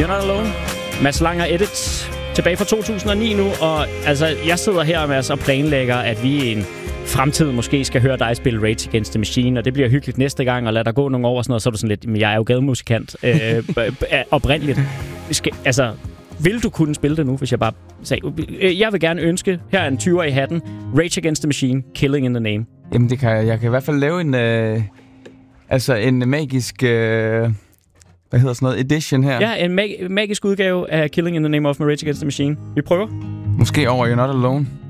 You're Not Alone. Mads Langer Edits. Tilbage fra 2009 nu, og altså, jeg sidder her med og planlægger, at vi i en fremtid måske skal høre dig spille Rage Against the Machine, og det bliver hyggeligt næste gang, og lad der gå nogle år og sådan noget, så er du sådan lidt, men jeg er jo gademusikant oprindeligt. Vil du kunne spille det nu, hvis jeg bare sagde, jeg vil gerne ønske, her er en 20'er i hatten, Rage Against the Machine, Killing in the Name. Jamen det kan jeg kan i hvert fald lave en magisk, hvad hedder sådan noget, edition her. Ja, en magisk udgave af Killing in the Name of Rage Against the Machine. Vi prøver. Måske over You're Not Alone.